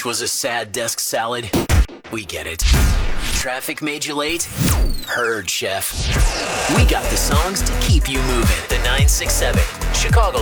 was a sad desk salad? We get it. Traffic made you late? Heard, chef. We got the songs to keep you moving. The 967, Chicago